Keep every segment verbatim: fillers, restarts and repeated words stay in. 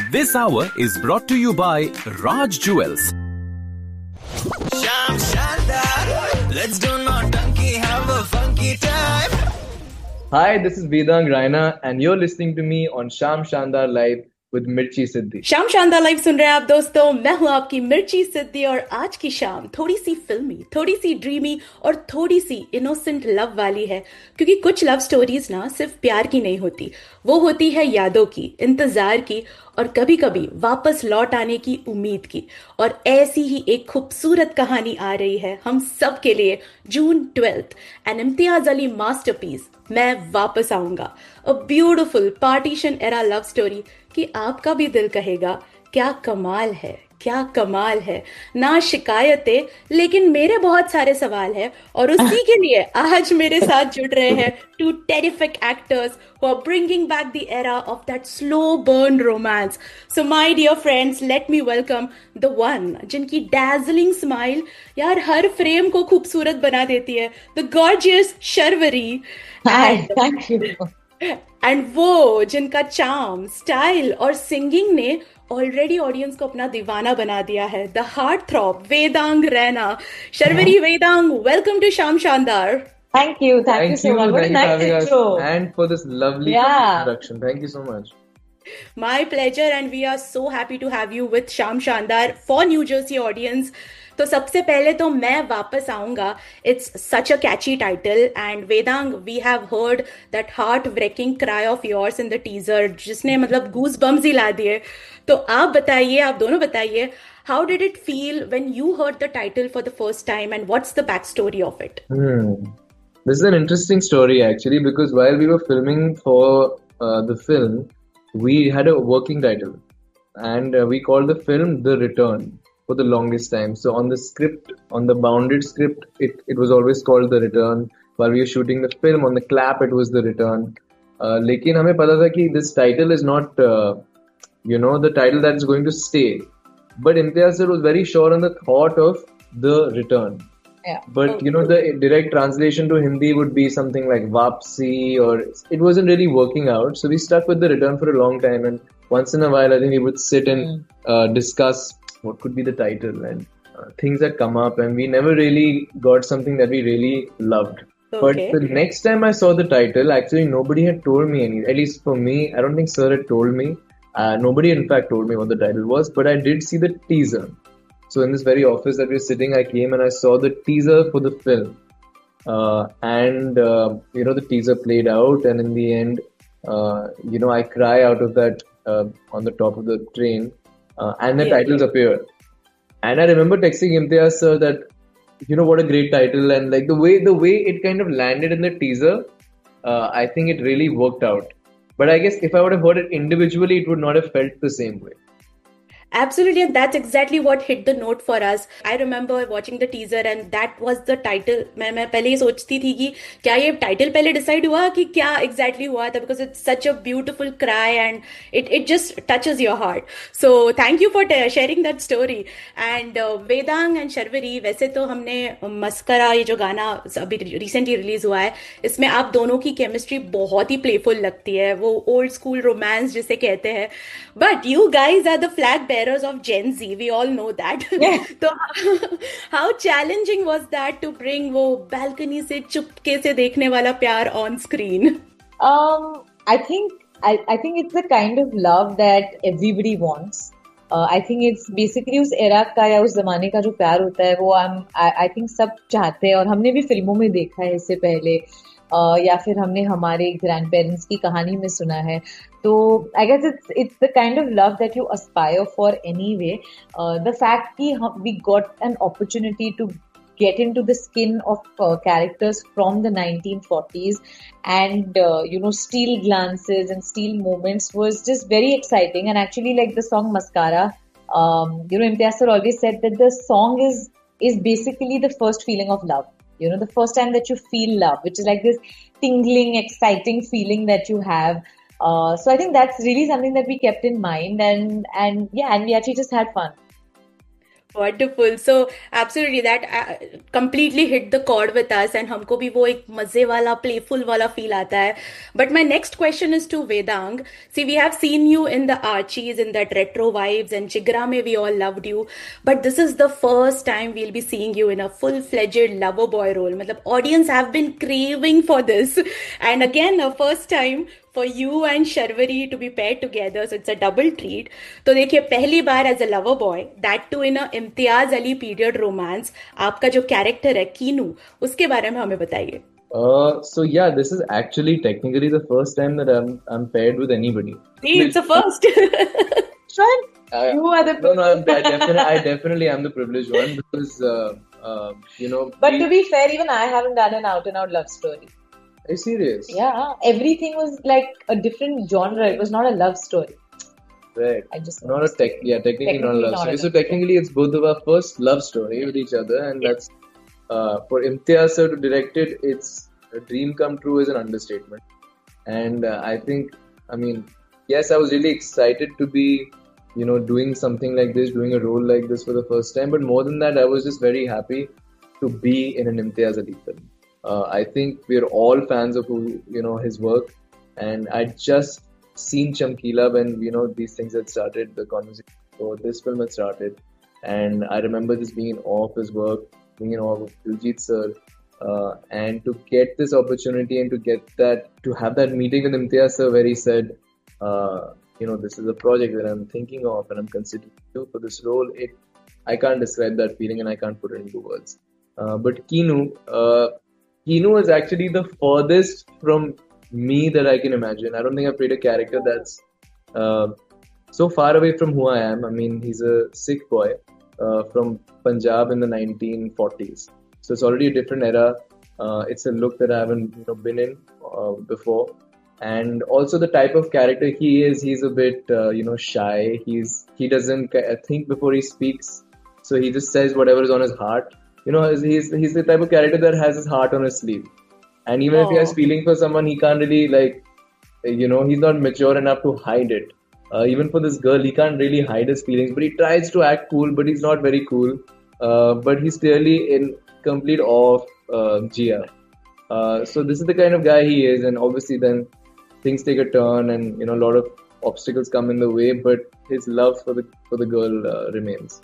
This hour is brought to you by Raj Jewels. Sham Shandar, let's do not donkey, have a funky time. Hi, this is Vedang Raina and you're listening to me on Sham Shandar Live with Mirchi Siddhi. शाम शानदार live सुन रहे हैं आप दोस्तों। मैं हूं आपकी मिर्ची सिद्धि और आज की शाम थोड़ी सी फिल्मी, थोड़ी सी ड्रीमी और थोड़ी सी इनोसेंट लव वाली है, क्योंकि कुछ लव स्टोरीज ना सिर्फ प्यार की नहीं होती, वो होती है यादों की, इंतजार की और कभी कभी वापस लौट आने की उम्मीद की। और ऐसी ही एक खूबसूरत कहानी आ रही है हम सब के लिए जून twelfth, N Imtiaz Ali masterpiece, मैं वापस आऊंगा। A beautiful partition era love story कि आपका भी दिल कहेगा क्या कमाल है, क्या कमाल है। ना शिकायतें, लेकिन मेरे बहुत सारे सवाल हैं और उसी के लिए आज मेरे साथ जुड़ रहे हैं to terrific actors who are bringing back the era of that slow burn romance. So my dear friends, let me welcome the one जिनकी dazzling smile यार हर फ्रेम को खूबसूरत बना देती है, the gorgeous Sharvari. Hi, thank you. And वो जिनका charm, style और सिंगिंग ने ऑलरेडी ऑडियंस को अपना दीवाना बना दिया है, the heart throb Vedang Raina. Sharvari, Vedang, welcome to शाम शानदार। Thank you, thank, Thank you so much. What a thank you for nice having us intro. and for this lovely Yeah. introduction. Thank you so much. My pleasure and we are so happy to have you with Sham Shandar for New Jersey audience. तो सबसे पहले तो मैं वापस आऊंगा। It's such a catchy title and Vedang, we have heard that heart-breaking cry of yours in the teaser, जिसने मतलब goosebumps ही ला दिए। तो आप बताइए, आप दोनों बताइए, how did it feel when you heard the title for the first time and what's the backstory of it? Hmm. This is an interesting story actually, because while we were filming for uh, the film, we had a working title and uh, we called the film The Return for the longest time. So on the script, on the bounded script, it, it was always called The Return. While we were shooting the film, on the clap, it was The Return. Uh, लेकिन हमें पता था कि this title is not, uh, you know, the title that is going to stay. But Imtiaz sir was very sure on the thought of The Return. Yeah. But you know, the direct translation to Hindi would be something like Vapsi, or it wasn't really working out. So we stuck with The Return for a long time, and once in a while, I think we would sit and mm. uh, discuss what could be the title and uh, things that come up, and we never really got something that we really loved. Okay. But the next time I saw the title, actually nobody had told me any. At least for me, I don't think sir had told me. Uh, nobody, in fact, told me what the title was. But I did see the teaser. So in this very office that we were sitting, I came and I saw the teaser for the film. Uh, and, uh, you know, the teaser played out. And in the end, uh, you know, I cry out of that uh, on the top of the train. Uh, and the yeah, titles yeah. appeared. And I remember texting Imtiaz sir that, you know, what a great title. And like the way, the way it kind of landed in the teaser, uh, I think it really worked out. But I guess if I would have heard it individually, it would not have felt the same way. Absolutely, and that's exactly what hit the note for us. I remember watching the teaser and that was the title. मैं मैं पहले ही सोचती थी कि क्या ये title पहले decide हुआ कि क्या exactly हुआ था, because it's such a beautiful cry and it it just touches your heart. So thank you for t- sharing that story. And uh, Vedang and Sharvari, वैसे तो हमने मस्करा ये जो गाना अभी recently release हुआ है, इसमें आप दोनों की chemistry बहुत ही playful लगती है, वो old school romance जिसे कहते हैं. But you guys are the flag bearers of Gen Z, we all know that. Yeah. So how challenging was that to bring वो balcony से चुपके से देखने वाला प्यार on screen? Um, I think I, I think it's the kind of love that everybody wants. Uh, I think it's basically उस era का या उस जमाने का जो प्यार होता है वो हम I, I think सब चाहते हैं, और हमने भी फिल्मों में देखा है इससे पहले, uh, या फिर हमने हमारे ग्रैंड पेरेंट्स की कहानी में सुना है. तो I guess it's it's the kind of love that you aspire for anyway. Uh, the fact that we got an opportunity to get into the skin of uh, characters from the nineteen forties and uh, you know steal glances and steal moments was just very exciting. And actually, like the song Mascara, um, you know Imtiaz sir always said that the song is is basically the first feeling of love. You know, the first time that you feel love, which is like this tingling, exciting feeling that you have. Uh, so I think that's really something that we kept in mind, and and yeah, and we actually just had fun. Wonderful. So absolutely that uh, completely hit the chord with us and हमको भी वो एक मजे वाला playful वाला feel आता है. But my next question is to Vedang. See, we have seen you in the Archies, in that retro vibes, and Jigra mein we all loved you. But this is the first time we'll be seeing you in a full-fledged lover boy role. मतलब audience have been craving for this. And again, a first time for you and Sharvari to be paired together, so it's a double treat. तो देखिए पहली बार as a lover boy, that too in a Imtiaz Ali period romance, आपका जो character है कीनू, उसके बारे में हमें बताइए. Uh, so yeah, this is actually technically the first time that I'm I'm paired with anybody. See, it's a first. Sean, I, you are the no, no, I'm, I definitely, I definitely am the privileged one because uh, uh, you know. But we, to be fair, even I haven't done an out and out love story. Are you serious? Yeah, everything was like a different genre. It was not a love story. Right. I just not a tech. Yeah, technically, technically not a love not story. a So love technically, it's both of our first love story with each other, and Yes. that's uh, for Imtiaz sir to direct it. It's a dream come true is an understatement, and uh, I think, I mean, yes, I was really excited to be, you know, doing something like this, doing a role like this for the first time. But more than that, I was just very happy to be in an Imtiaz Ali film. Uh, I think we're all fans of who, you know, his work, and I just seen Chamkila when, you know, these things had started, the conversation for this film had started, and I remember just being in awe of his work, being in awe of Diljit sir, uh, and to get this opportunity and to get that, to have that meeting with Imtiaz sir where he said, uh, you know, this is a project that I'm thinking of and I'm considering you for this role. It, I can't describe that feeling and I can't put it into words. Uh, but Keenu, uh, Keenu is actually the furthest from me that I can imagine. I don't think I've played a character that's uh, so far away from who I am. I mean, he's a Sikh boy uh, from Punjab in the nineteen forties. So it's already a different era. Uh, it's a look that I haven't, you know, been in uh, before. And also the type of character he is, he's a bit, uh, you know, shy. He's he doesn't think before he speaks. So he just says whatever is on his heart. You know, he's he's the type of character that has his heart on his sleeve. And even Oh. if he has feeling for someone, he can't really, like, you know, he's not mature enough to hide it. Uh, even for this girl, he can't really hide his feelings, but he tries to act cool, but he's not very cool. Uh, but he's clearly in complete awe of uh, Jia. Uh, so this is the kind of guy he is, and obviously then things take a turn, and you know a lot of obstacles come in the way, but his love for the for the girl uh, remains.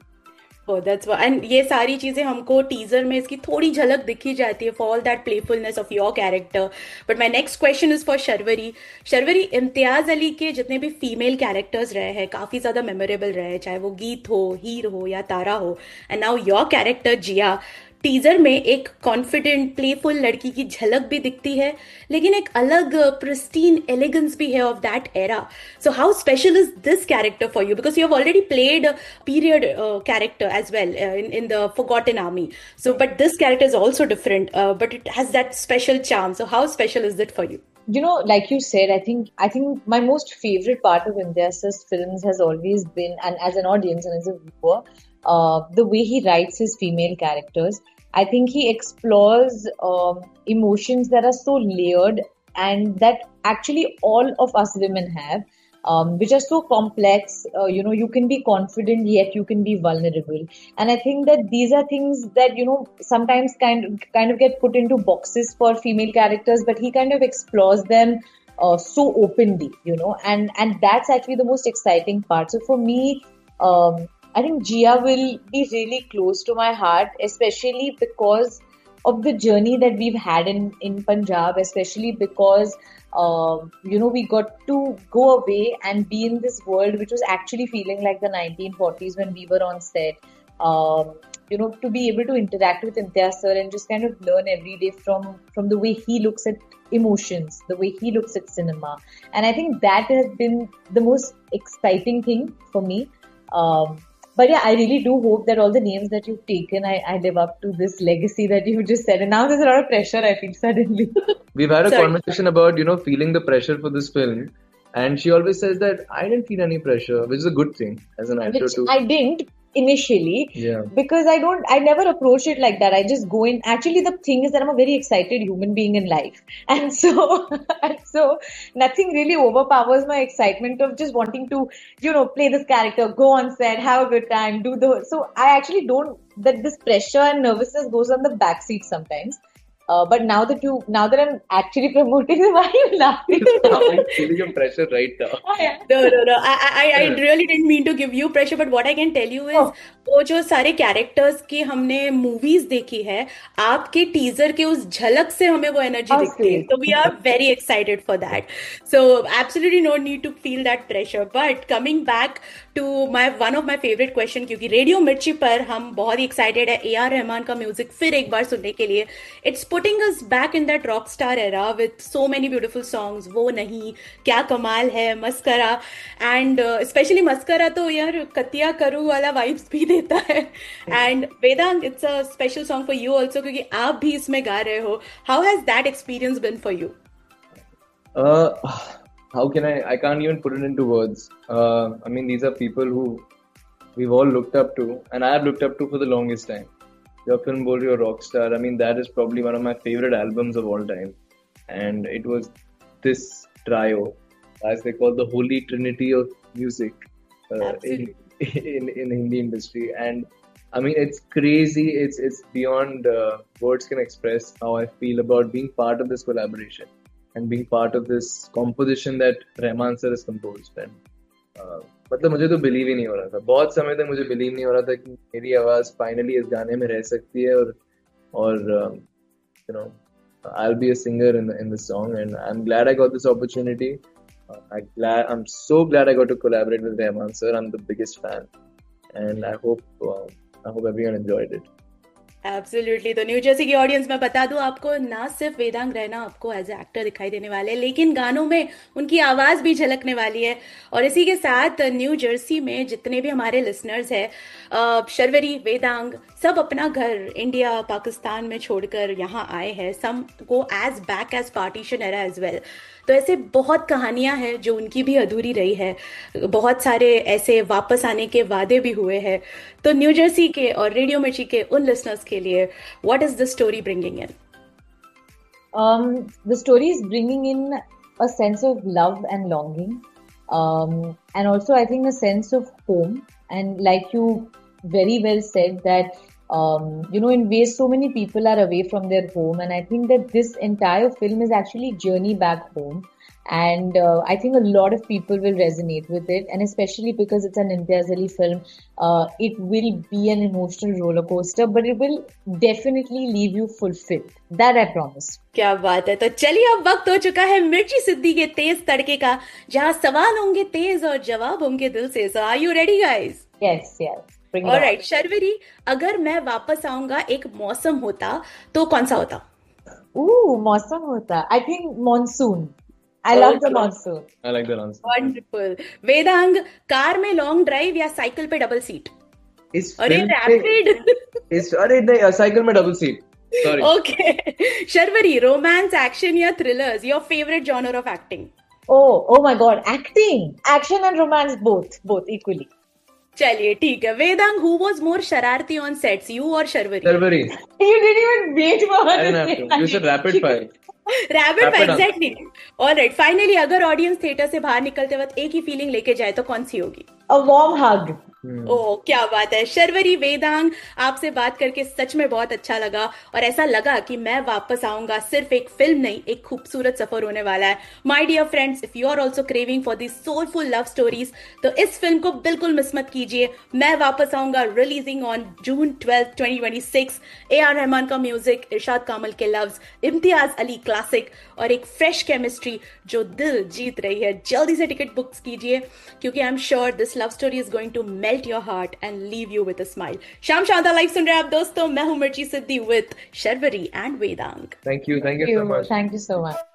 Oh, that's why. And ये सारी चीजें हमको teaser में इसकी थोड़ी झलक दिखी जाती है for all that playfulness of your character. But my next question is for Sharvari. Sharvari, Imtiaz Ali के जितने भी फीमेल कैरेक्टर्स रहे हैं काफी ज्यादा मेमोरेबल रहे हैं, चाहे वो गीत हो, हीर हो या तारा हो. And now your character Jiya, teaser में एक कॉन्फिडेंट प्लेफुल लड़की की झलक भी दिखती है, लेकिन एक अलग प्रिस्टीन एलिगेंस भी है of that era. So how special is this character for you, because you have already played period character as well in in the forgotten army. So but this character is also different, but it has that special charm. So how special is it for you? You know, like you said, I think I think my most favorite part of Imtiaz's films has always been, and as an audience and as a viewer, uh, the way he writes his female characters. I think he explores um, emotions that are so layered and that actually all of us women have, um, which are so complex. Uh, you know, you can be confident yet you can be vulnerable, and I think that these are things that, you know, sometimes kind of, kind of get put into boxes for female characters, but he kind of explores them uh, so openly, you know, and and that's actually the most exciting part. So for me, um, I think Jia will be really close to my heart, especially because of the journey that we've had in, in Punjab, especially because, uh, you know, we got to go away and be in this world which was actually feeling like the nineteen forties when we were on set. Um, you know, to be able to interact with Imtiaz sir and just kind of learn every day from, from the way he looks at emotions, the way he looks at cinema. And I think that has been the most exciting thing for me. Um, But yeah, I really do hope that all the names that you've taken, I, I live up to this legacy that you just said. And now there's a lot of pressure, I feel, suddenly. We've had a Sorry. conversation about, you know, feeling the pressure for this film, and she always says that I didn't feel any pressure, which is a good thing as an actor Which too. I didn't. initially. Yeah. Because I don't, I never approach it like that. I just go in. Actually, the thing is that I'm a very excited human being in life. And so, and so nothing really overpowers my excitement of just wanting to, you know, play this character, go on set, have a good time, do the, so I actually don't, that this pressure and nervousness goes on the backseat sometimes. Uh, but now that you, now that I'm actually promoting, why are you laughing? I'm feeling your pressure right now. No, no, no. I, I, I really didn't mean to give you pressure, but what I can tell you is, Oh. वो जो सारे characters की हमने movies देखी है, आपके teaser के उस झलक से हमें वो एनर्जी Oh, दिखती है. sweet. So we are very excited for that. So absolutely no need to feel that pressure. But coming back to my one of my favorite question, क्योंकि रेडियो मिर्ची पर हम बहुत ही एक्साइटेड है ए आर रहमान का music फिर एक बार सुनने के लिए. It's putting us back in that rock star era with so many beautiful songs. वो नहीं, क्या कमाल है, mascara, and uh, especially mascara तो यार कतिया करू वाला vibes भी देता है. And Vedang, it's a special song for you also क्योंकि आप भी इसमें गा रहे हो. How has that experience been for you? Uh, how can I? I can't even put it into words. Uh, I mean, these are people who we've all looked up to, and I have looked up to for the longest time. Your film bol rahi ho, Rockstar. I mean, that is probably one of my favorite albums of all time, and it was this trio, as they call the holy trinity of music uh, in, in in Hindi industry. And I mean, it's crazy. It's it's beyond uh, words can express how I feel about being part of this collaboration and being part of this composition that Rahman sir has composed. And uh, मतलब मुझे तो believe ही नहीं हो रहा था. बहुत समय तक मुझे बिलीव नहीं हो रहा था कि मेरी आवाज फाइनली इस गाने में रह सकती है और और you know I'll be a singer in the in the song, and I'm glad I got this opportunity. Uh, I glad I'm so glad I got to collaborate with Rahman sir. I'm the biggest fan, and I hope uh, I hope everyone enjoyed it. Absolutely. तो new Jersey की audience में बता दूं आपको, ना सिर्फ वेदांग रैना आपको as a actor दिखाई देने वाले हैं, लेकिन गानों में उनकी आवाज भी झलकने वाली है. और इसी के साथ न्यू जर्सी में जितने भी हमारे लिसनर्स हैं, शर्वरी, वेदांग, सब अपना घर इंडिया पाकिस्तान में छोड़कर यहाँ आए हैं. सम go as back as partition era as well. तो ऐसे बहुत कहानियां हैं जो उनकी भी अधूरी रही है. बहुत सारे ऐसे वापस आने के वादे भी हुए हैं. तो न्यू जर्सी के और रेडियो मिर्ची के उन लिसनर्स के लिए what is the story bringing in? Um, the story is bringing in a sense of love and longing, um, and also I think a sense of home. And like you very well said that, um, you know, in ways so many people are away from their home, and I think that this entire film is actually journey back home. And uh, I think a lot of people will resonate with it, and especially because it's an Imtiaz Ali film, uh, it will be an emotional roller coaster, but it will definitely leave you fulfilled. That I promise. क्या बात है. तो चलिए अब वक्त हो चुका है मिर्ची सिद्दी के तेज तड़के का, जहां सवाल होंगे तेज और जवाब होंगे दिल से. So are you ready guys? Yes, yes. Bring it on. Alright, Sharvari, अगर मैं वापस आऊंगा एक मौसम होता तो कौन सा होता? Ooh, मौसम होता. I think monsoon. I love the monsoon. I like that answer. Wonderful. Vedang, car में लॉन्ग ड्राइव या साइकिल पे डबल सीट? इस अरे film रैपिड. पे- इस अरे नहीं, साइकिल में double seat. Sorry. Okay. Sharvari, romance, action या thrillers? Your favourite genre of acting? Oh, oh my God. Acting. Action and romance, both. Both equally. चलिए ठीक है. वेदांग, हु वाज मोर शरारती ऑन सेट्स, यू और Sharvari? Sarvari. You didn't even wait for her I didn't to have say to. You said rapid fire. Rapid Rapid answer. Exactly. Alright, finally अगर audience theatre से बाहर निकलते वक्त एक ही feeling लेके जाए तो कौन सी होगी? A warm hug. ओह क्या बात है. शर्वरी, वेदांग, आपसे बात करके सच में बहुत अच्छा लगा और ऐसा लगा कि मैं वापस आऊंगा. सिर्फ एक फिल्म नहीं, एक खूबसूरत सफर होने वाला है. My dear friends, if you are also craving for the soulful love stories तो इस फिल्म को बिल्कुल मिस मत कीजिए. मैं वापस आऊंगा, releasing on June twelfth twenty twenty six. A R Rahman का म्यूजिक, इरशाद कामल के लव्स, इम्तियाज अली क्लासिक और एक फ्रेश केमिस्ट्री जो दिल जीत रही है. जल्दी से टिकट बुक कीजिए क्योंकि I am sure this love story is going to melt your heart and leave you with a smile. शाम शांता लाइव सुन रहे हैं आप दोस्तों. मैं हूं मिर्ची सिद्दी with Sharvari and Vedang. Thank you. Thank you Thank so you. much. Thank you so much.